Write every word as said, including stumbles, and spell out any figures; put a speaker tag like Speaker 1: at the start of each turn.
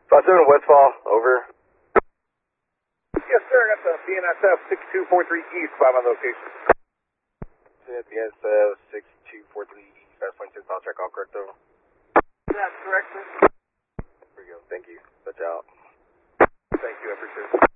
Speaker 1: five seven Westfall, over.
Speaker 2: Yes, sir. Got the B N S F six two four three East, five on location.
Speaker 1: B N S F six two four three East, five point six, I'll check all correct over.
Speaker 2: That's correct, sir.
Speaker 1: There we go, thank you. Touch out.
Speaker 2: Thank you, I appreciate it.